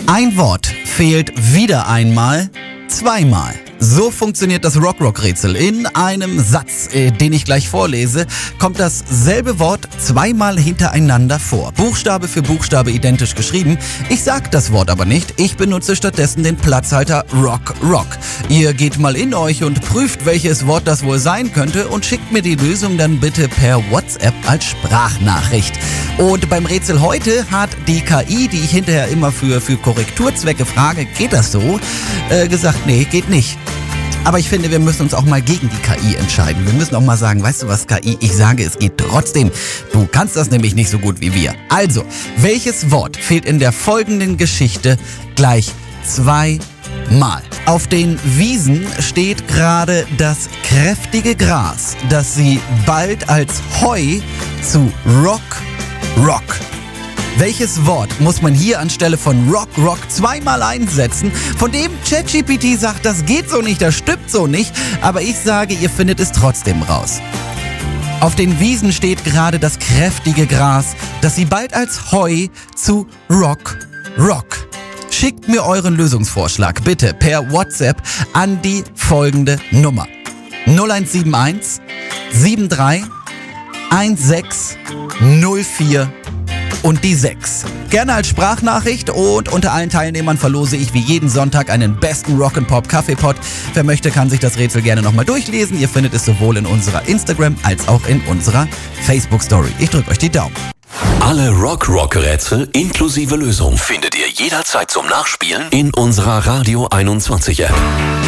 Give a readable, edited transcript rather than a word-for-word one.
Ein Wort fehlt wieder einmal zweimal. So funktioniert das Rock-Rock-Rätsel. In einem Satz, den ich gleich vorlese, kommt dasselbe Wort zweimal hintereinander vor. Buchstabe für Buchstabe identisch geschrieben. Ich sag das Wort aber nicht. Ich benutze stattdessen den Platzhalter Rock Rock. Ihr geht mal in euch und prüft, welches Wort das wohl sein könnte und schickt mir die Lösung dann bitte per WhatsApp als Sprachnachricht. Und beim Rätsel heute hat die KI, die ich hinterher immer für Korrekturzwecke frage, geht das so, gesagt, nee, geht nicht. Aber ich finde, wir müssen uns auch mal gegen die KI entscheiden. Wir müssen auch mal sagen, weißt du was, KI, ich sage, es geht trotzdem. Du kannst das nämlich nicht so gut wie wir. Also, welches Wort fehlt in der folgenden Geschichte gleich zweimal? Auf den Wiesen steht gerade das kräftige Gras, das sie bald als Heu zu Rock Welches Wort muss man hier anstelle von Rock zweimal einsetzen, von dem ChatGPT sagt, das geht so nicht, das stimmt so nicht, aber ich sage, ihr findet es trotzdem raus. Auf den Wiesen steht gerade das kräftige Gras, das sie bald als Heu zu Rock. Schickt mir euren Lösungsvorschlag bitte per WhatsApp an die folgende Nummer: 0171 73 1604 und die 6. Gerne als Sprachnachricht, und unter allen Teilnehmern verlose ich wie jeden Sonntag einen besten Rock'n'Pop Kaffeepot. Wer möchte, kann sich das Rätsel gerne nochmal durchlesen. Ihr findet es sowohl in unserer Instagram als auch in unserer Facebook-Story. Ich drücke euch die Daumen. Alle Rock-Rätsel inklusive Lösung findet ihr jederzeit zum Nachspielen in unserer Radio 21 App.